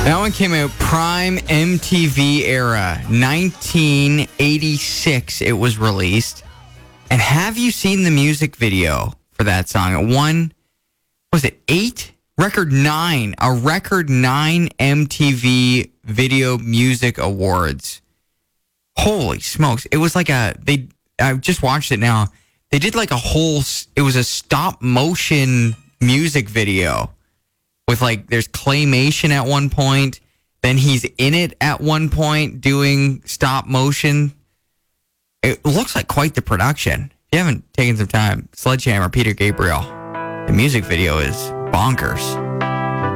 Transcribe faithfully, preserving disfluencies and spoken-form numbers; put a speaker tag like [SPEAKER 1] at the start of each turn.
[SPEAKER 1] That one came out prime M T V era, nineteen eighty-six it was released. And have you seen the music video for that song? It won, was it eight? Record nine, a record nine M T V Video Music Awards. Holy smokes. It was like a, they, I just watched it now. They did like a whole, it was a stop motion music video. With like, there's claymation at one point. Then he's in it at one point doing stop motion. It looks like quite the production. If you haven't taken some time, Sledgehammer, Peter Gabriel. The music video is bonkers.